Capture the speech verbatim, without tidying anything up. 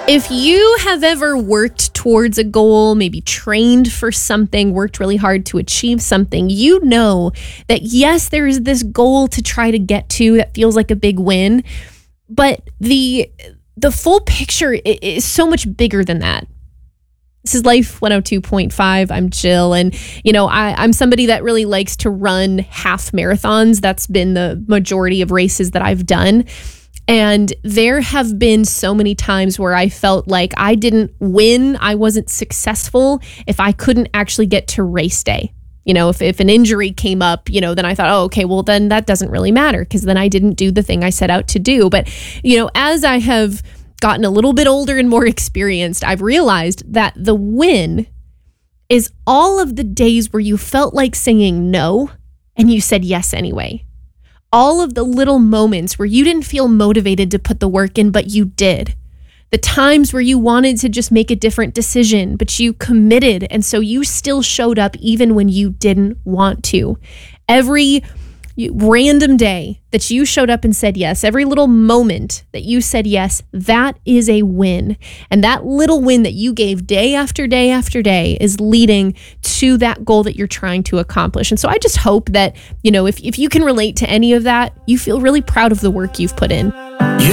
If you have ever worked towards a goal, maybe trained for something, worked really hard to achieve something, you know that yes, there is this goal to try to get to that feels like a big win, but the the full picture is so much bigger than that. This is Life one oh two point five. I'm Jill. And, you know, I, I'm somebody that really likes to run half marathons. That's been the majority of races that I've done. And there have been so many times where I felt like I didn't win, I wasn't successful if I couldn't actually get to race day. You know, if, if an injury came up, you know, then I thought, oh, okay, well, then that doesn't really matter because then I didn't do the thing I set out to do. But, you know, as I have gotten a little bit older and more experienced, I've realized that the win is all of the days where you felt like saying no and you said yes anyway. All of the little moments where you didn't feel motivated to put the work in, but you did. The times where you wanted to just make a different decision, but you committed. And so you still showed up even when you didn't want to. Every random day that you showed up and said yes, every little moment that you said yes, that is a win. And that little win that you gave day after day after day is leading to that goal that you're trying to accomplish. And so I just hope that, you know, if, if you can relate to any of that, you feel really proud of the work you've put in.